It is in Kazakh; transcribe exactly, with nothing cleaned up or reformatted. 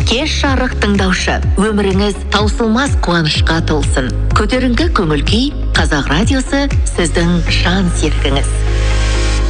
Кеш жарық тыңдаушы, өміріңіз таусылмас қуанышқа толсын. Көтеріңкі көңіл күй, Қазақ радиосы сіздің жан серігіңіз.